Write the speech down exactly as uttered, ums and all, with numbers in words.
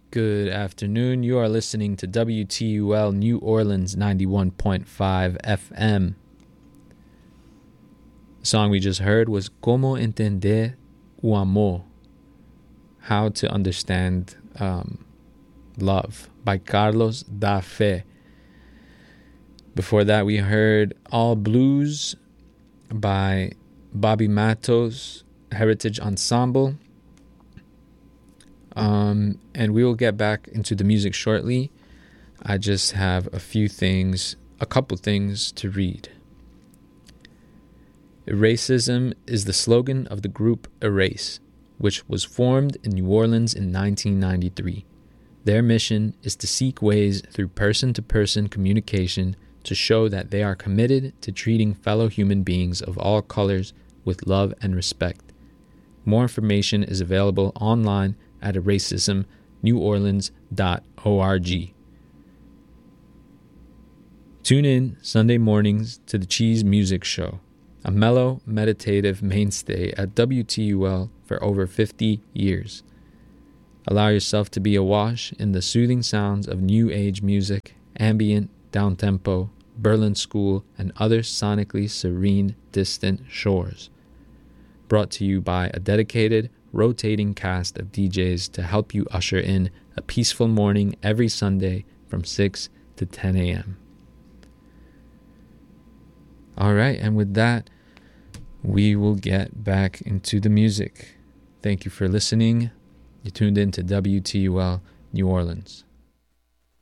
Good afternoon. You are listening to W T U L New Orleans ninety-one point five F M. The song we just heard was Como Entender o Amor, How to Understand um, Love, by Carlos da Fe. Before that, we heard All Blues by Bobby Matos Heritage Ensemble. Um, and we will get back into the music shortly. I just have a few things, a couple things to read. Racism is the slogan of the group Erase, which was formed in New Orleans in nineteen ninety-three. Their mission is to seek ways through person-to-person communication to show that they are committed to treating fellow human beings of all colors with love and respect. More information is available online at racism new orleans dot org. Tune in Sunday mornings to the Cheese Music Show, a mellow, meditative mainstay at W T U L for over fifty years. Allow yourself to be awash in the soothing sounds of new age music, ambient, downtempo, Berlin School, and other sonically serene, distant shores. Brought to you by a dedicated, rotating cast of D Js to help you usher in a peaceful morning every Sunday from six to ten a.m. All right, and with that, we will get back into the music. Thank you for listening. You tuned in to W T U L New Orleans.